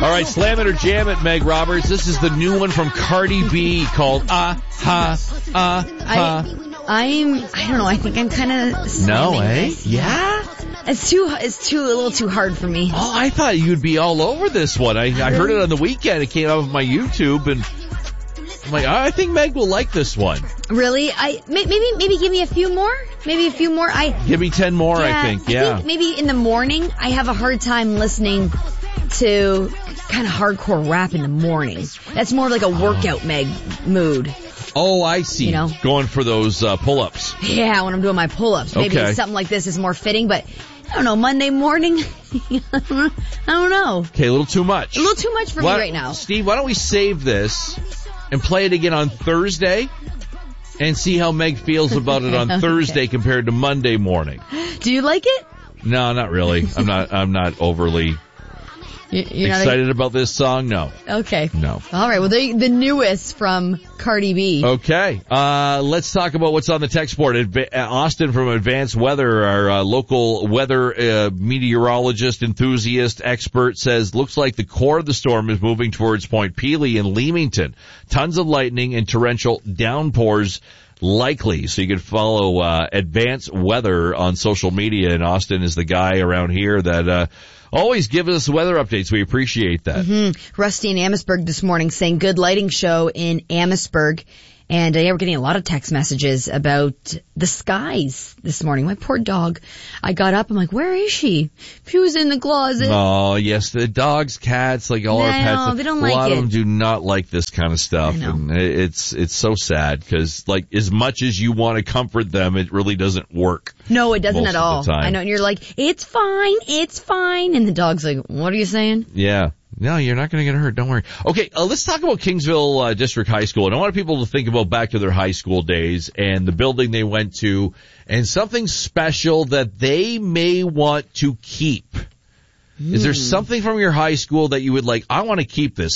All right, slam it or jam it, Meg Roberts. This is the new one from Cardi B called I don't know. I think I'm kind of No, eh? this. Yeah? It's a little too hard for me. Oh, I thought you'd be all over this one. I heard it on the weekend. It came out of my YouTube, and I'm like, I think Meg will like this one. Really? Maybe give me a few more. Maybe a few more. Give me 10 more, I think. Yeah. I think maybe in the morning, I have a hard time listening to kind of hardcore rap in the morning. That's more of like a workout Meg mood. Oh, I see. You know? Going for those pull-ups. Yeah, when I'm doing my pull-ups. Maybe something like this is more fitting, but I don't know, Monday morning, I don't know. Okay, a little too much. A little too much for me right now. Steve, why don't we save this and play it again on Thursday and see how Meg feels about it on Thursday compared to Monday morning. Do you like it? No, not really. I'm not overly You're excited about this song? No. Okay. No. All right. Well, the newest from Cardi B. Okay. Let's talk about what's on the text board. Austin from Advanced Weather, our local weather meteorologist, enthusiast, expert, says, looks like the core of the storm is moving towards Point Pelee and Leamington. Tons of lightning and torrential downpours likely. So you can follow Advanced Weather on social media, and Austin is the guy around here that always give us weather updates. We appreciate that. Mm-hmm. Rusty in Amherstburg this morning saying good lighting show in Amherstburg. And we're getting a lot of text messages about the skies this morning. My poor dog. I got up. I'm like, where is she? She was in the closet. Oh, yes. The dogs, cats, like all our pets. They don't like it. A lot of them do not like this kind of stuff. I know. And it's so sad because, like, as much as you want to comfort them, it really doesn't work. No, it doesn't most at all. of the time. I know. And you're like, it's fine. It's fine. And the dog's like, what are you saying? Yeah. No, you're not going to get hurt. Don't worry. Okay, let's talk about Kingsville District High School. And I want people to think about back to their high school days and the building they went to and something special that they may want to keep. Is there something from your high school that you would like, I want to keep this?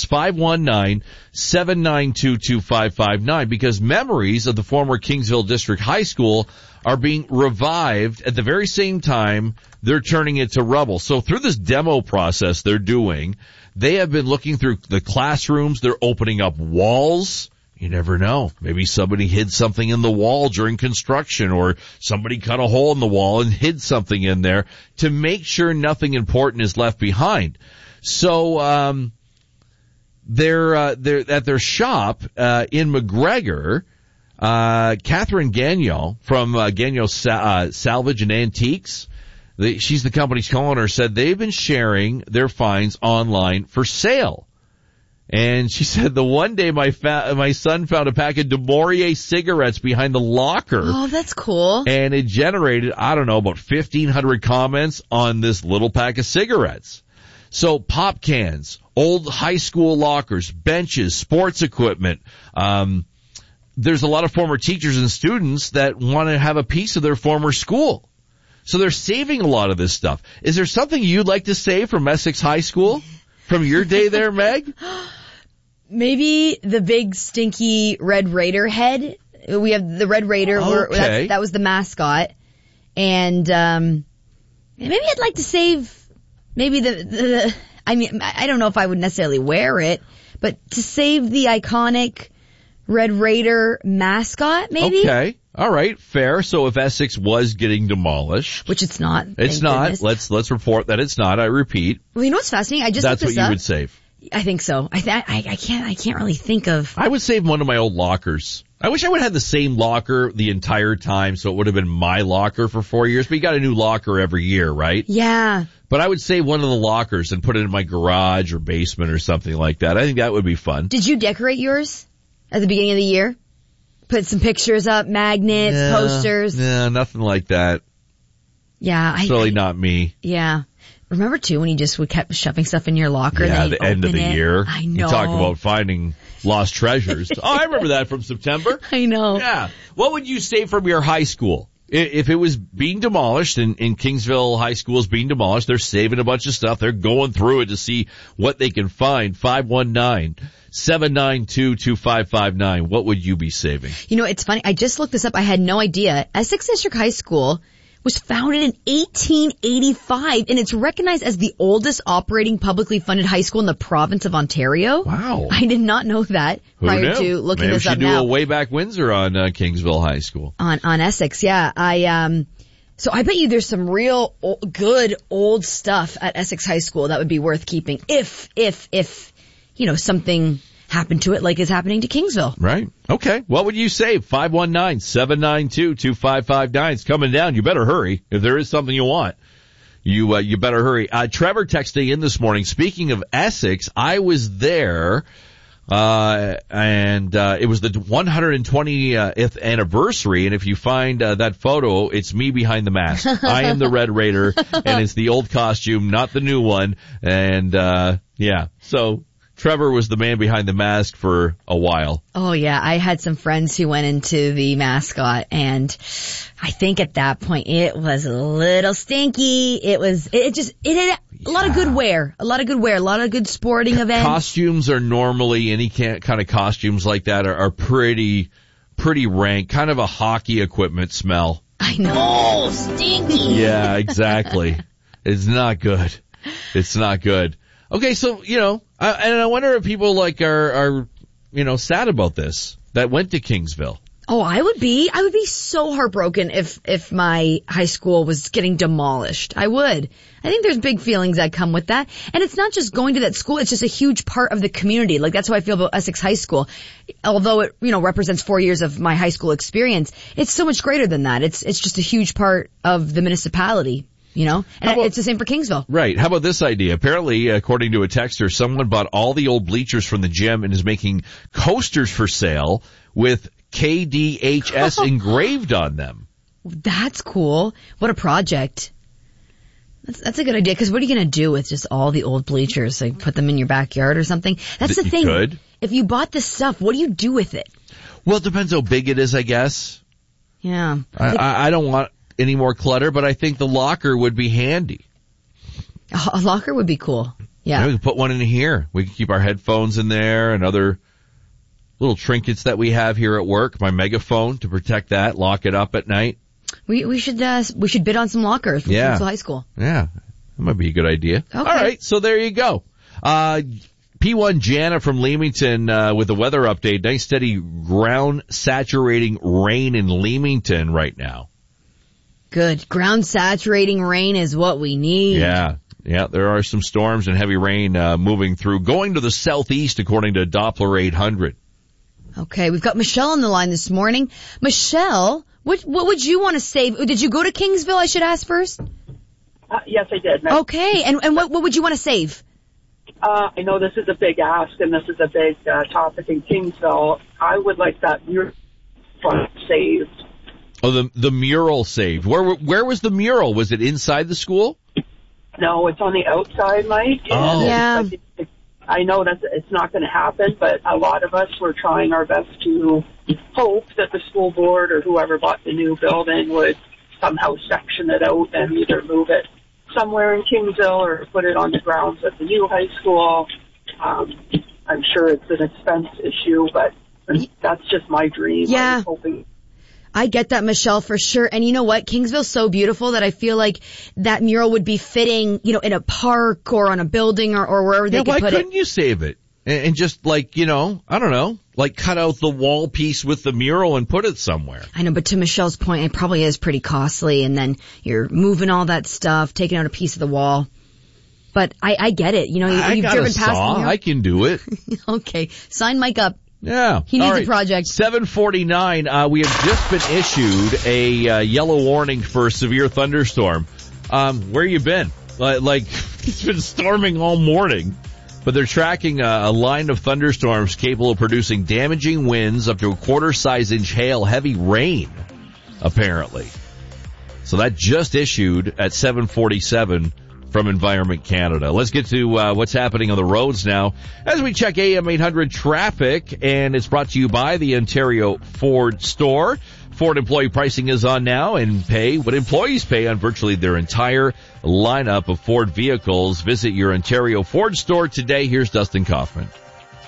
519-792-2559, because memories of the former Kingsville District High School are being revived at the very same time they're turning it to rubble. So through this demo process they're doing, they have been looking through the classrooms. They're opening up walls. You never know. Maybe somebody hid something in the wall during construction, or somebody cut a hole in the wall and hid something in there to make sure nothing important is left behind. So, they're at their shop, in McGregor. Catherine Gagnon from Gagnon Salvage and Antiques, she's the company's co-owner, said they've been sharing their finds online for sale. And she said the one day my son found a pack of DeMaurier cigarettes behind the locker. Oh, that's cool. And it generated, I don't know, about 1,500 comments on this little pack of cigarettes. So pop cans, old high school lockers, benches, sports equipment, there's a lot of former teachers and students that want to have a piece of their former school. So they're saving a lot of this stuff. Is there something you'd like to save from Essex High School? From your day there, Meg? Maybe the big stinky Red Raider head. We have the Red Raider. Okay. That was the mascot. And maybe I'd like to save maybe I mean, I don't know if I would necessarily wear it, but to save the iconic Red Raider mascot, maybe? Okay. All right. Fair. So if Essex was getting demolished. Which it's not. It's not. Goodness. Let's report that it's not. I repeat. Well, you know what's fascinating? I just That's looked this what up. you would save. I think so. I can't really think of. I would save one of my old lockers. I wish I would have had the same locker the entire time, so it would have been my locker for 4 years. But you got a new locker every year, right? Yeah. But I would save one of the lockers and put it in my garage or basement or something like that. I think that would be fun. Did you decorate yours at the beginning of the year? Put some pictures up, magnets, posters? Yeah, nothing like that. Yeah. It's really not me. Yeah. Remember, too, when you just kept shoving stuff in your locker? Yeah, the end of the year. I know. You talk about finding lost treasures. Oh, I remember that from September. I know. Yeah. What would you save from your high school? If it was being demolished, and Kingsville High School is being demolished, they're saving a bunch of stuff. They're going through it to see what they can find. 519-792-2559. What would you be saving? You know, it's funny. I just looked this up. I had no idea. Essex District High School was founded in 1885, and it's recognized as the oldest operating publicly funded high school in the province of Ontario. Wow. I did not know that prior to looking this up now. Maybe we should do a way back Windsor on Kingsville High School. On Essex, yeah. So I bet you there's some real good old stuff at Essex High School that would be worth keeping if, something happened to it like is happening to Kingsville. Right. Okay. What would you save? 519-792-2559. It's coming down. You better hurry. If there is something you want, you better hurry. Trevor texted in this morning. Speaking of Essex, I was there, and it was the 120th anniversary. And if you find that photo, it's me behind the mask. I am the Red Raider, and it's the old costume, not the new one. And so Trevor was the man behind the mask for a while. Oh yeah, I had some friends who went into the mascot, and I think at that point it was a little stinky. It had a lot of good wear, a lot of good sporting events. Costumes are normally, any kind of costumes like that are pretty rank, kind of a hockey equipment smell. I know. Oh, stinky. Yeah, exactly. It's not good. It's not good. Okay, so, and I wonder if people are sad about this, that went to Kingsville. Oh, I would be so heartbroken if my high school was getting demolished. I would. I think there's big feelings that come with that. And it's not just going to that school, it's just a huge part of the community. Like, that's how I feel about Essex High School. Although it, represents 4 years of my high school experience, it's so much greater than that. It's just a huge part of the municipality. And it's the same for Kingsville. Right. How about this idea? Apparently, according to a texter, someone bought all the old bleachers from the gym and is making coasters for sale with KDHS engraved on them. That's cool. What a project. That's a good idea, because what are you going to do with just all the old bleachers? Like, put them in your backyard or something? That's the thing. You could. If you bought this stuff, what do you do with it? Well, it depends how big it is, I guess. Yeah. I don't want any more clutter, but I think the locker would be handy. A locker would be cool. Yeah. We could put one in here. We could keep our headphones in there and other little trinkets that we have here at work. My megaphone to protect that, lock it up at night. We should bid on some lockers from Kingsville High School. Yeah. That might be a good idea. Okay. All right. So there you go. P1 Jana from Leamington, with the weather update. Nice steady ground saturating rain in Leamington right now. Good. Ground saturating rain is what we need. Yeah. Yeah, there are some storms and heavy rain moving through, going to the southeast according to Doppler 800. Okay, we've got Michelle on the line this morning. Michelle, what would you want to save? Did you go to Kingsville, I should ask first? Yes, I did. Okay, and what would you want to save? I know this is a big ask, and this is a big topic in Kingsville. I would like that mural saved. Oh, the mural saved. Where was the mural? Was it inside the school? No, it's on the outside, Mike. Oh. Yeah. I know that it's not going to happen, but a lot of us were trying our best to hope that the school board or whoever bought the new building would somehow section it out and either move it somewhere in Kingsville or put it on the grounds of the new high school. I'm sure it's an expense issue, but that's just my dream. Yeah. I'm hoping. I get that, Michelle, for sure. And you know what? Kingsville's so beautiful that I feel like that mural would be fitting, in a park or on a building or wherever they could put it. Why couldn't you save it? And just I don't know, cut out the wall piece with the mural and put it somewhere. I know, but to Michelle's point, it probably is pretty costly. And then you're moving all that stuff, taking out a piece of the wall. But I get it. You've driven past the mural. I can do it. Okay. Sign Mike up. Yeah. He needs a project. 7:49. We have just been issued a yellow warning for a severe thunderstorm. Where you been? It's been storming all morning. But they're tracking a line of thunderstorms capable of producing damaging winds up to a quarter-size inch hail, heavy rain, apparently. So that just issued at 7:47 from Environment Canada. Let's get to what's happening on the roads now as we check AM 800 traffic, and it's brought to you by the Ontario Ford Store. Ford employee pricing is on now, and pay what employees pay on virtually their entire lineup of Ford vehicles. Visit your Ontario Ford store today. Here's Dustin Kaufman.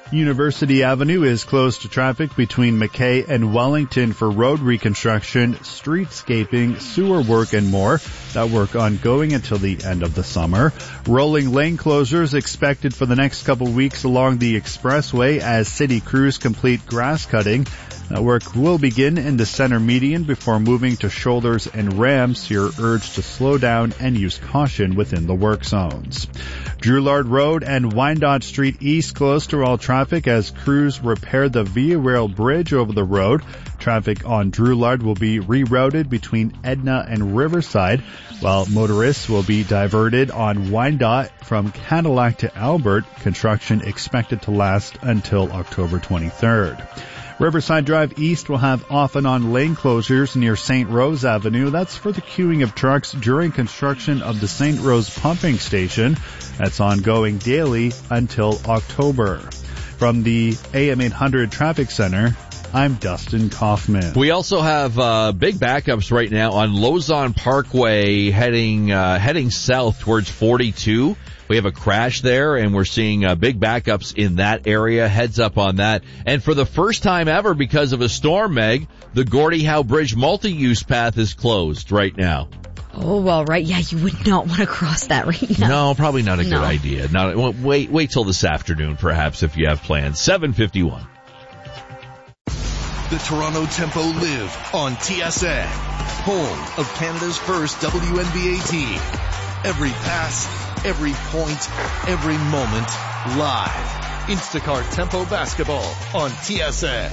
University Avenue is closed to traffic between McKay and Wellington for road reconstruction, streetscaping, sewer work, and more. That work ongoing until the end of the summer. Rolling lane closures expected for the next couple weeks along the expressway as city crews complete grass cutting. That work will begin in the center median before moving to shoulders and ramps. You're urged to slow down and use caution within the work zones. Drouillard Road and Wyandotte Street East closed to all traffic as crews repair the Via Rail Bridge over the road. Traffic on Drouillard will be rerouted between Edna and Riverside, while motorists will be diverted on Wyandotte from Cadillac to Albert. Construction expected to last until October 23rd. Riverside Drive East will have off and on lane closures near St. Rose Avenue. That's for the queuing of trucks during construction of the St. Rose pumping station. That's ongoing daily until October. From the AM 800 Traffic Center, I'm Dustin Kaufman. We also have big backups right now on Lausanne Parkway heading south towards 42. We have a crash there, and we're seeing big backups in that area. Heads up on that. And for the first time ever, because of a storm, Meg, the Gordie Howe Bridge multi-use path is closed right now. Oh, well, right. Yeah, you would not want to cross that right now. No, probably not a good idea. Wait till this afternoon, perhaps, if you have plans. 7:51. The Toronto Tempo live on TSN, home of Canada's first WNBA team. Every pass, every point, every moment, live. Instacart Tempo Basketball on TSN.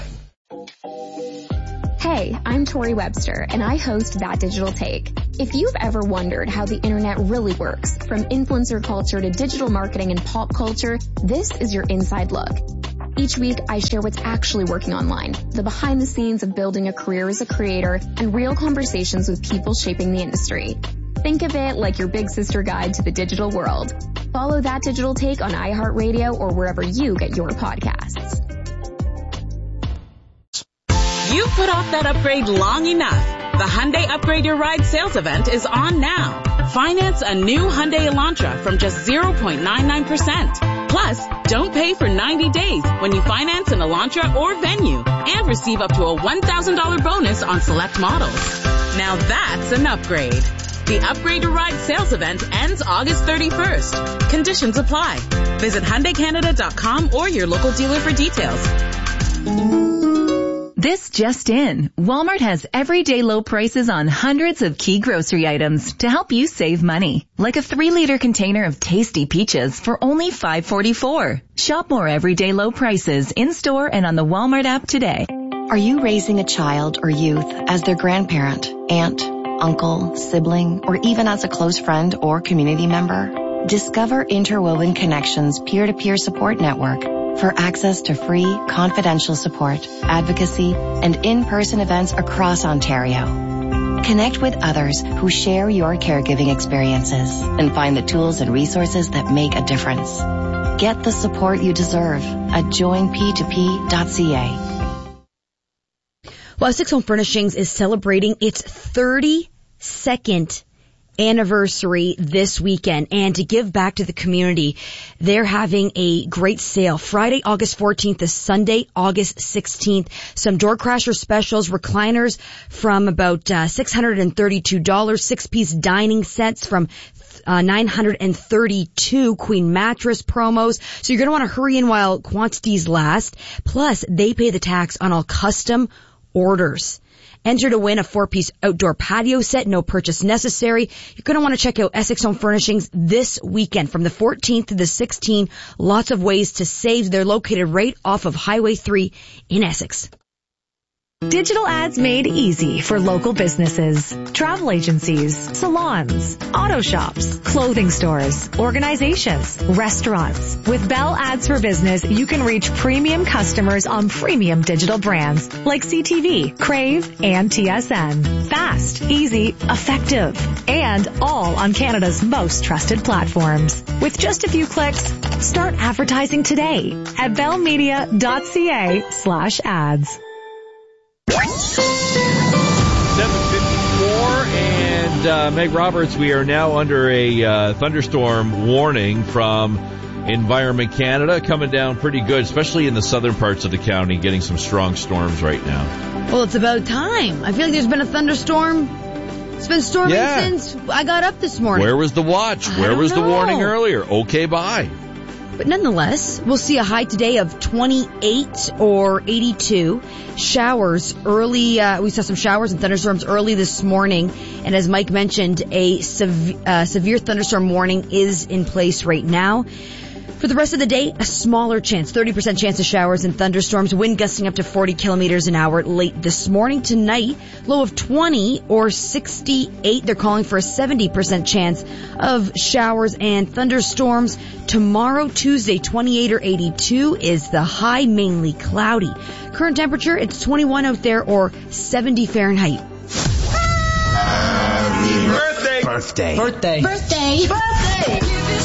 Hey, I'm Tori Webster, and I host That Digital Take. If you've ever wondered how the internet really works, from influencer culture to digital marketing and pop culture, this is your inside look. Each week, I share what's actually working online, the behind the scenes of building a career as a creator, and real conversations with people shaping the industry. Think of it like your big sister guide to the digital world. Follow That Digital Take on iHeartRadio or wherever you get your podcasts. You've put off that upgrade long enough. The Hyundai Upgrade Your Ride sales event is on now. Finance a new Hyundai Elantra from just 0.99%. Plus, don't pay for 90 days when you finance an Elantra or Venue and receive up to a $1,000 bonus on select models. Now that's an upgrade. The Upgrade Your Ride sales event ends August 31st. Conditions apply. Visit HyundaiCanada.com or your local dealer for details. This just in. Walmart has everyday low prices on hundreds of key grocery items to help you save money. Like a 3-liter container of tasty peaches for only $5.44. Shop more everyday low prices in-store and on the Walmart app today. Are you raising a child or youth as their grandparent, aunt, uncle, sibling, or even as a close friend or community member? Discover Interwoven Connections peer-to-peer support network for access to free, confidential support, advocacy, and in-person events across Ontario. Connect with others who share your caregiving experiences and find the tools and resources that make a difference. Get the support you deserve at joinp2p.ca. Well, Essex Home Furnishings is celebrating its 32nd anniversary this weekend, and to give back to the community, they're having a great sale Friday, August 14th to Sunday, August 16th. Some door crasher specials, recliners from about $632, 6-piece dining sets from $932, queen mattress promos. So you're going to want to hurry in while quantities last. Plus, they pay the tax on all custom orders. Enter to win a 4-piece outdoor patio set, no purchase necessary. You're going to want to check out Essex Home Furnishings this weekend from the 14th to the 16th. Lots of ways to save. They're located right off of Highway 3 in Essex. Digital ads made easy for local businesses, travel agencies, salons, auto shops, clothing stores, organizations, restaurants. With Bell Ads for Business, you can reach premium customers on premium digital brands like CTV, Crave, and TSN. Fast, easy, effective, and all on Canada's most trusted platforms. With just a few clicks, start advertising today at bellmedia.ca/ads. 7:54 and Meg Roberts, we are now under a thunderstorm warning from Environment Canada coming down pretty good, especially in the southern parts of the county, getting some strong storms right now. Well, it's about time. I feel like there's been a thunderstorm. It's been storming since I got up this morning. Where was the watch? Where was the warning earlier? Okay, bye. But nonetheless, we'll see a high today of 28 or 82. Showers early. We saw some showers and thunderstorms early this morning. And as Mike mentioned, a severe thunderstorm warning is in place right now. For the rest of the day, a smaller chance, 30% chance of showers and thunderstorms, wind gusting up to 40 kilometers an hour late this morning. Tonight, low of 20 or 68. They're calling for a 70% chance of showers and thunderstorms. Tomorrow, Tuesday, 28 or 82 is the high, mainly cloudy. Current temperature, it's 21 out there or 70 Fahrenheit. Happy birthday! Birthday! Birthday! Birthday! Birthday!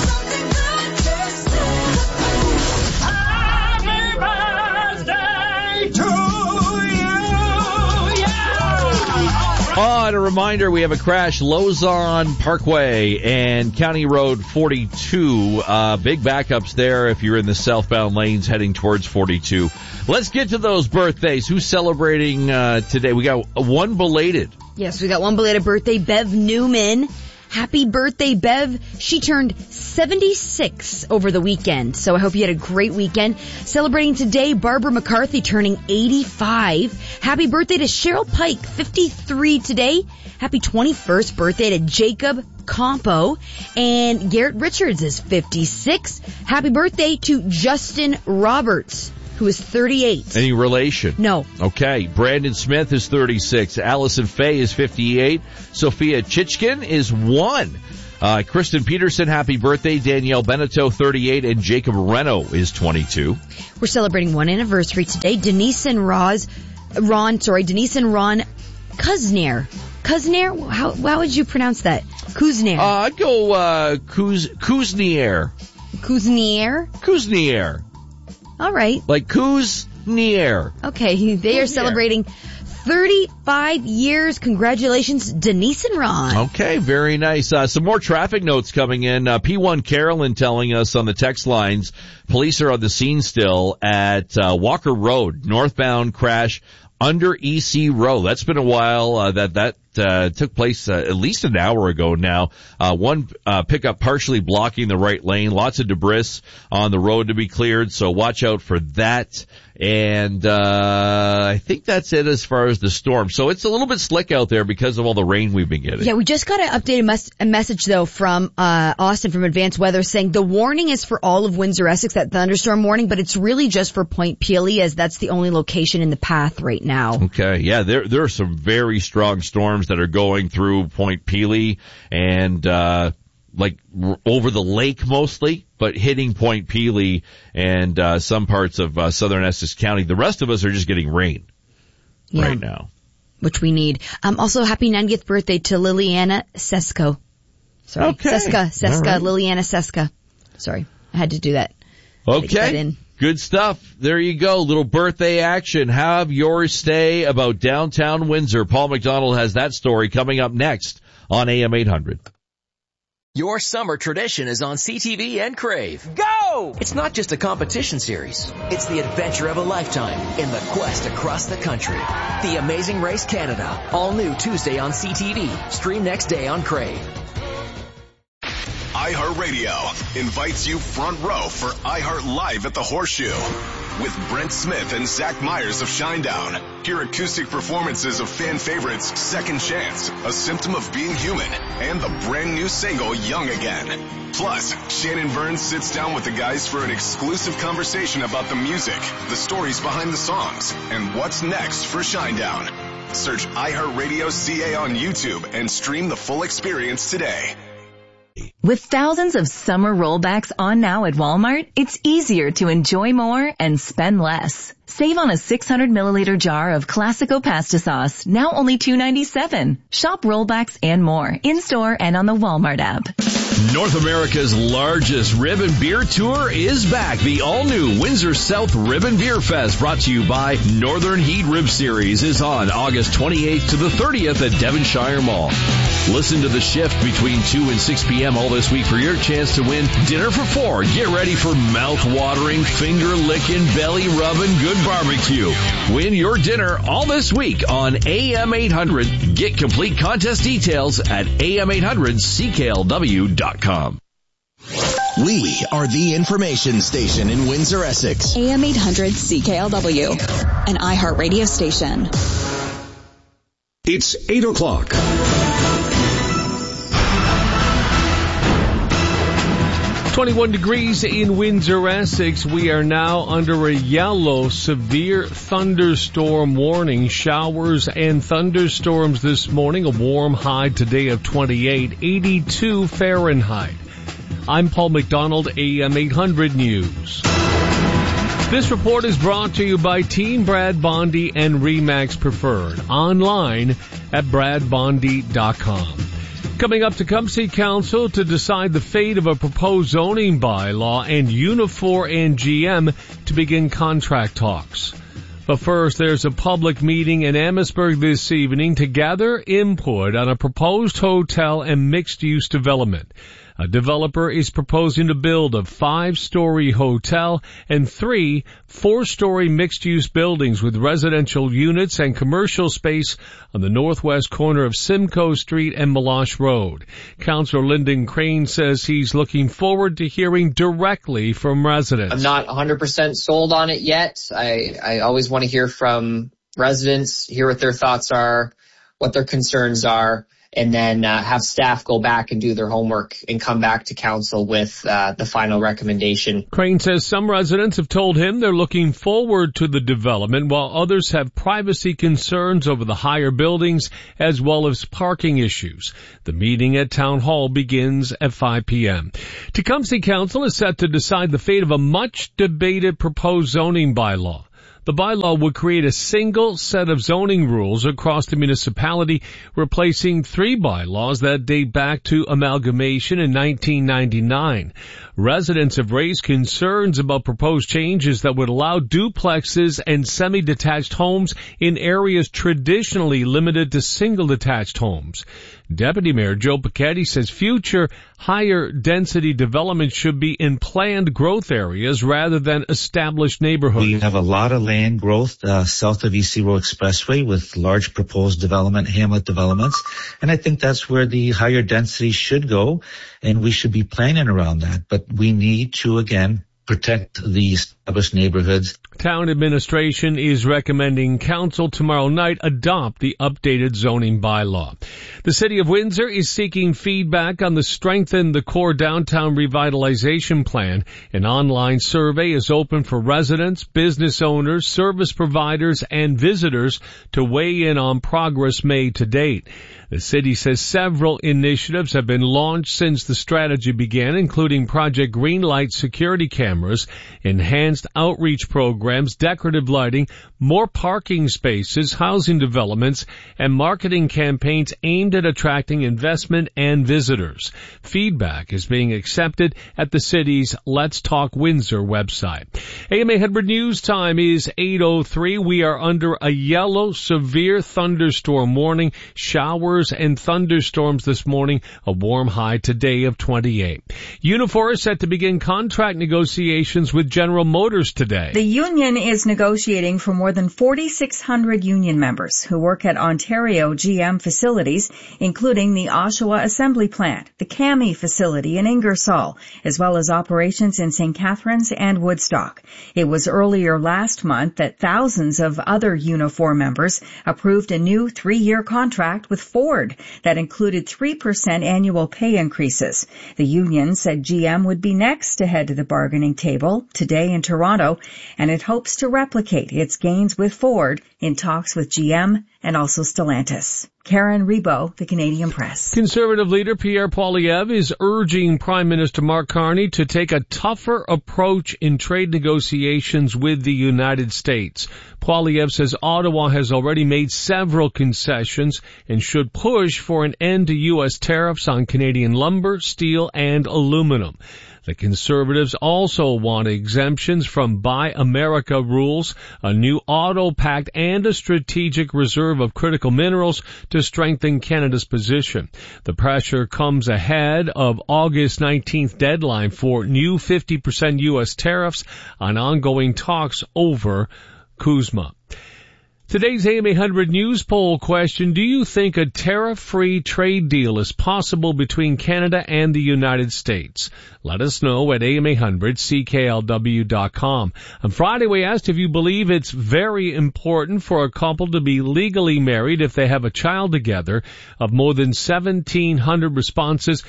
And a reminder, we have a crash, Lausanne Parkway and County Road 42. Big backups there if you're in the southbound lanes heading towards 42. Let's get to those birthdays. Who's celebrating today? We got one belated. Yes, we got one belated birthday, Bev Newman. Happy birthday, Bev. She turned 76 over the weekend, so I hope you had a great weekend. Celebrating today, Barbara McCarthy turning 85. Happy birthday to Cheryl Pike, 53 today. Happy 21st birthday to Jacob Compo. And Garrett Richards is 56. Happy birthday to Justin Roberts, who is 38. Any relation? No. Okay. Brandon Smith is 36. Allison Faye is 58. Sophia Chichkin is 1. Kristen Peterson, happy birthday. Danielle Beneteau, 38. And Jacob Reno is 22. We're celebrating one anniversary today. Denise and Ron Kuzner. Kuzner? How would you pronounce that? Kuzner. I'd go, Kuznier. Kuznier? Kuznier. All right. Like Kuznier. Okay, they are celebrating 35 years. Congratulations, Denise and Ron. Okay, very nice. Some more traffic notes coming in. P1 Carolyn telling us on the text lines, police are on the scene still at Walker Road, northbound crash under EC Row. That's been a while. That took place at least an hour ago now. One pickup partially blocking the right lane. Lots of debris on the road to be cleared, so watch out for that. And I think that's it as far as the storm. So it's a little bit slick out there because of all the rain we've been getting. Yeah, we just got an updated message, though, from Austin from Advanced Weather saying the warning is for all of Windsor-Essex, that thunderstorm warning, but it's really just for Point Pelee, as that's the only location in the path right now. Okay, yeah, there are some very strong storms that are going through Point Pelee and over the lake mostly, but hitting Point Pelee and some parts of southern Essex County. The rest of us are just getting rain right now, which we need. Also, happy 90th birthday to Liliana Sesko. Sorry, okay. Seska, right. Liliana Seska. Sorry, I had to do that. Okay. Good stuff. There you go. Little birthday action. Have your stay about downtown Windsor. Paul McDonald has that story coming up next on AM 800. Your summer tradition is on CTV and Crave. Go! It's not just a competition series. It's the adventure of a lifetime in the quest across the country. The Amazing Race Canada. All new Tuesday on CTV. Stream next day on Crave. iHeartRadio invites you front row for iHeart Live at the Horseshoe with Brent Smith and Zach Myers of Shinedown. Hear acoustic performances of fan favorites Second Chance, A Symptom of Being Human, and the brand new single Young Again. Plus, Shannon Burns sits down with the guys for an exclusive conversation about the music, the stories behind the songs, and what's next for Shinedown. Search iHeartRadio CA on YouTube and stream the full experience today. With thousands of summer rollbacks on now at Walmart, it's easier to enjoy more and spend less. Save on a 600 milliliter jar of Classico pasta sauce, now only $2.97. Shop rollbacks and more in-store and on the Walmart app. North America's largest Rib and Beer Tour is back. The all-new Windsor South Rib and Beer Fest, brought to you by Northern Heat Rib Series, is on August 28th to the 30th at Devonshire Mall. Listen to The Shift between 2 and 6 p.m. all call this week for your chance to win dinner for 4. Get ready for mouth-watering, finger-licking, belly-rubbing good barbecue. Win your dinner all this week on AM 800. Get complete contest details at am800cklw.com. We are the information station in Windsor, Essex. AM 800 CKLW, an iHeartRadio station. It's 8 o'clock. .21 degrees in Windsor, Essex. We are now under a yellow severe thunderstorm warning. Showers and thunderstorms this morning. A warm high today of 28, 82 Fahrenheit. I'm Paul McDonald, AM 800 News. This report is brought to you by Team Brad Bondi and RE/MAX Preferred. Online at bradbondi.com. Coming up, Tecumseh Council to decide the fate of a proposed zoning bylaw and Unifor and GM to begin contract talks. But first, there's a public meeting in Amherstburg this evening to gather input on a proposed hotel and mixed-use development. A developer is proposing to build a 5-story hotel and 3 4-story mixed-use buildings with residential units and commercial space on the northwest corner of Simcoe Street and Meloche Road. Councillor Lyndon Crane says he's looking forward to hearing directly from residents. I'm not 100% sold on it yet. I always want to hear from residents, hear what their thoughts are, what their concerns are, and then have staff go back and do their homework and come back to council with the final recommendation. Crane says some residents have told him they're looking forward to the development, while others have privacy concerns over the higher buildings as well as parking issues. The meeting at Town Hall begins at 5 p.m. Tecumseh Council is set to decide the fate of a much-debated proposed zoning bylaw. The bylaw would create a single set of zoning rules across the municipality, replacing 3 bylaws that date back to amalgamation in 1999. Residents have raised concerns about proposed changes that would allow duplexes and semi-detached homes in areas traditionally limited to single-detached homes. Deputy Mayor Joe Pacetti says future higher density development should be in planned growth areas rather than established neighborhoods. We have a lot of land growth south of EC Road Expressway with large proposed development, hamlet developments, and I think that's where the higher density should go, and we should be planning around that. But we need to, again, protect the established neighborhoods. Town administration is recommending council tomorrow night adopt the updated zoning bylaw. The city of Windsor is seeking feedback on the Strengthen the Core Downtown Revitalization Plan. An online survey is open for residents, business owners, service providers, and visitors to weigh in on progress made to date. The city says several initiatives have been launched since the strategy began, including Project Greenlight security cameras, enhanced outreach programs, decorative lighting, more parking spaces, housing developments, and marketing campaigns aimed at attracting investment and visitors. Feedback is being accepted at the city's Let's Talk Windsor website. AM 800 News time is 8:03. We are under a yellow severe thunderstorm warning. Showers and thunderstorms this morning, a warm high today of 28. Unifor is set to begin contract negotiations with General Motors today. The union is negotiating for more than 4,600 union members who work at Ontario GM facilities, including the Oshawa Assembly Plant, the Cami facility in Ingersoll, as well as operations in St. Catharines and Woodstock. It was earlier last month that thousands of other Unifor members approved a new 3-year contract with Ford that included 3% annual pay increases. The union said GM would be next to head to the bargaining table today in Toronto, and it hopes to replicate its gains with Ford in talks with GM and also Stellantis. Karen Rebo, the Canadian Press. Conservative leader Pierre Poilievre is urging Prime Minister Mark Carney to take a tougher approach in trade negotiations with the United States. Poilievre says Ottawa has already made several concessions and should push for an end to U.S. tariffs on Canadian lumber, steel, and aluminum. The Conservatives also want exemptions from Buy America rules, a new auto pact, and a strategic reserve of critical minerals to strengthen Canada's position. The pressure comes ahead of August 19th deadline for new 50% U.S. tariffs on ongoing talks over CUSMA. Today's AM 800 News Poll question, do you think a tariff-free trade deal is possible between Canada and the United States? Let us know at AM800CKLW.com. On Friday, we asked if you believe it's very important for a couple to be legally married if they have a child together. Of more than 1,700 responses,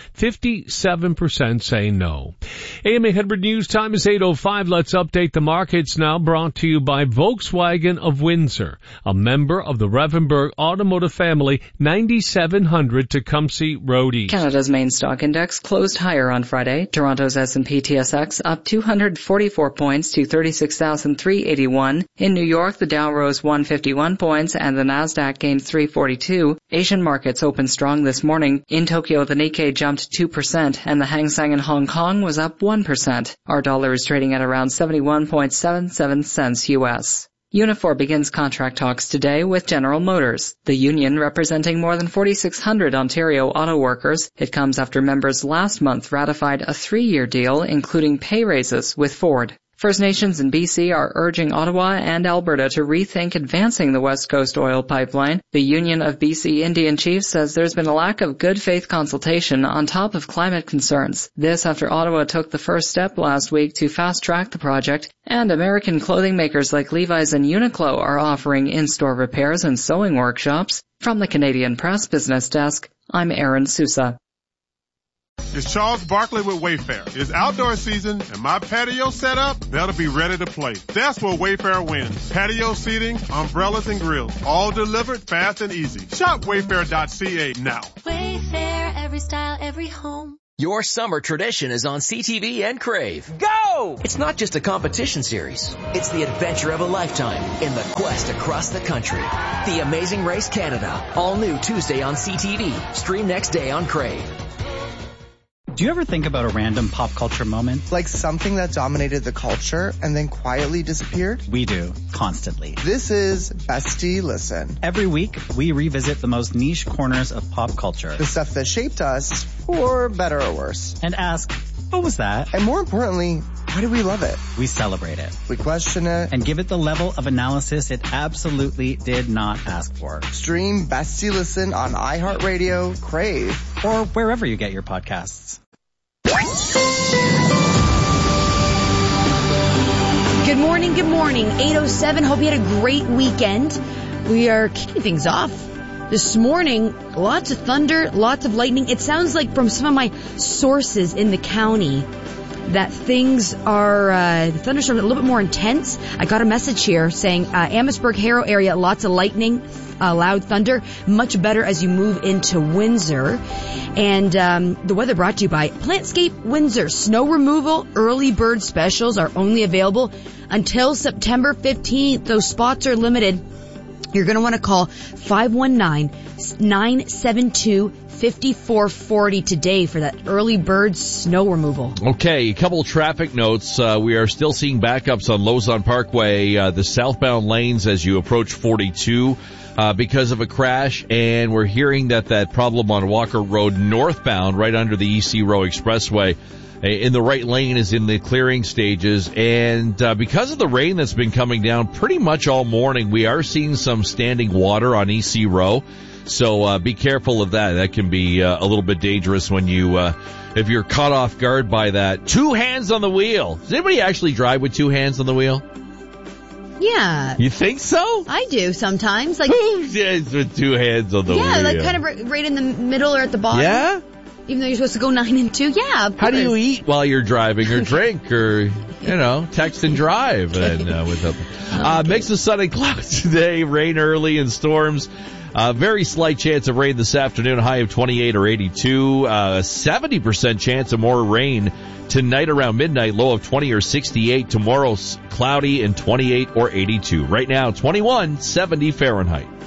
57% say no. AM 800 News time is 8:05. Let's update the markets now, brought to you by Volkswagen of Windsor, a member of the Revenberg Automotive family, 9700 Tecumseh Road East. Canada's main stock index closed higher on Friday. Toronto's S&P TSX up 244 points to 36,381. In New York, the Dow rose 151 points and the Nasdaq gained 342. Asian markets opened strong this morning. In Tokyo, the Nikkei jumped 2% and the Hang Seng in Hong Kong was up 1%. Our dollar is trading at around 71.77 cents US. Unifor begins contract talks today with General Motors, the union representing more than 4,600 Ontario auto workers. It comes after members last month ratified a 3-year deal, including pay raises with Ford. First Nations in BC are urging Ottawa and Alberta to rethink advancing the West Coast oil pipeline. The Union of BC Indian Chiefs says there's been a lack of good faith consultation on top of climate concerns. This after Ottawa took the first step last week to fast-track the project, and American clothing makers like Levi's and Uniqlo are offering in-store repairs and sewing workshops. From the Canadian Press Business Desk, I'm Erin Sousa. It's Charles Barkley with Wayfair. It's outdoor season, and my patio setup better be ready to play. That's where Wayfair wins. Patio seating, umbrellas, and grills, all delivered fast and easy. Shop wayfair.ca now. Wayfair, every style, every home. Your summer tradition is on CTV and Crave. Go! It's not just a competition series. It's the adventure of a lifetime in the quest across the country. The Amazing Race Canada. All new Tuesday on CTV. Stream next day on Crave. Do you ever think about a random pop culture moment? Like something that dominated the culture and then quietly disappeared? We do, constantly. This is Bestie Listen. Every week, we revisit the most niche corners of pop culture. The stuff that shaped us, for better or worse. And ask, what was that? And more importantly, why do we love it? We celebrate it. We question it. And give it the level of analysis it absolutely did not ask for. Stream Bestie Listen on iHeartRadio, Crave, or wherever you get your podcasts. Good morning, 8:07. Hope you had a great weekend. We are kicking things off this morning. Lots of thunder, lots of lightning. It sounds like from some of my sources in the county that things are, the thunderstorms are a little bit more intense. I got a message here saying, Amherstburg, Harrow area, lots of lightning, loud thunder, much better as you move into Windsor. And the weather brought to you by Plantscape Windsor. Snow removal early bird specials are only available until September 15th. Those spots are limited. You're going to want to call 519-972-5440 today for that early bird snow removal. Okay, a couple of traffic notes. We are still seeing backups on Lausanne Parkway, the southbound lanes as you approach 42. Because of a crash, and we're hearing that problem on Walker Road northbound right under the EC Row Expressway in the right lane is in the clearing stages. And because of the rain that's been coming down pretty much all morning, we are seeing some standing water on EC Row. So be careful of that. That can be a little bit dangerous when you if you're caught off guard by that. 2 hands on the wheel. Does anybody actually drive with 2 hands on the wheel? Yeah. You think so? I do sometimes. Like with 2 hands on the wheel. Yeah, like kind of right in the middle or at the bottom. Yeah? Even though you're supposed to go 9 and 2. Yeah, of course. How do you eat while you're driving or drink or, text and drive? Okay. And mix of sun and clouds today, rain early and storms. Very slight chance of rain this afternoon, high of 28 or 82. 70% chance of more rain tonight around midnight, low of 20 or 68. Tomorrow's cloudy and 28 or 82. Right now, 21, 70 Fahrenheit.